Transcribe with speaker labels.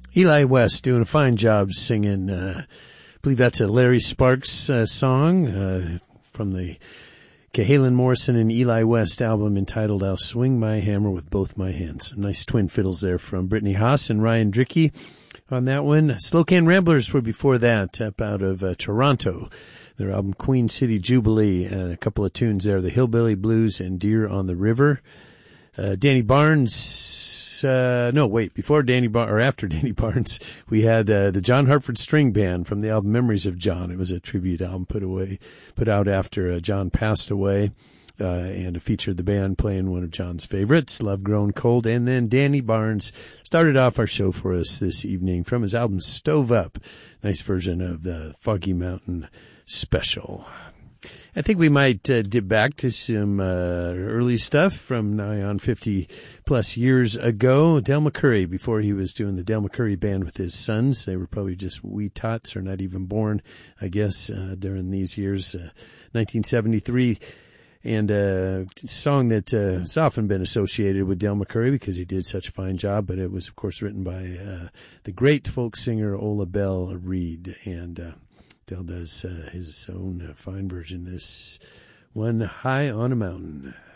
Speaker 1: Eli West doing a fine job singing. I believe that's a Larry Sparks song from the Cahalan Morrison and Eli West album entitled I'll Swing My Hammer with Both My Hands. Nice twin fiddles there from Brittany Haas and Ryan Drickey on that one. Slow Can Ramblers were before that, up out of Toronto. Their album Queen City Jubilee, and a couple of tunes there, The Hillbilly Blues and Deer on the River. Danny Barnes, before Danny Barnes, or after Danny Barnes, we had the John Hartford String Band from the album Memories of John. It was a tribute album put out after John passed away, and it featured the band playing one of John's favorites, Love Grown Cold. And then Danny Barnes started off our show for us this evening from his album Stove Up. Nice version of the Foggy Mountain Special. I think we might dip back to some early stuff from nigh on 50 plus years ago. Del McCoury, before he was doing the Del McCoury Band with his sons, they were probably just wee tots or not even born, I guess, during these years, 1973. And a song that has often been associated with Del McCoury because he did such a fine job, but it was, of course, written by the great folk singer Ola Belle Reed. And Del does his own fine version. This one, High on a Mountain.